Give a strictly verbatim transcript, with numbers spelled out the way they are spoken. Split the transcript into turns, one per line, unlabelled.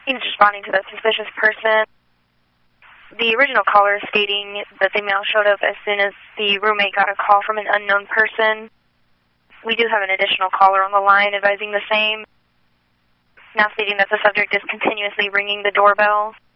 He's responding to that suspicious person. The original caller is stating that the male showed up as soon as the roommate got a call from an unknown person. We do have an additional caller on the line advising the same, now stating that the subject is continuously ringing the doorbell.